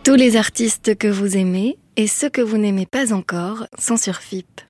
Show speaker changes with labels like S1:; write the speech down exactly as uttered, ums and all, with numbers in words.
S1: Tous les artistes que vous aimez et ceux que vous n'aimez pas encore sont sur F I P.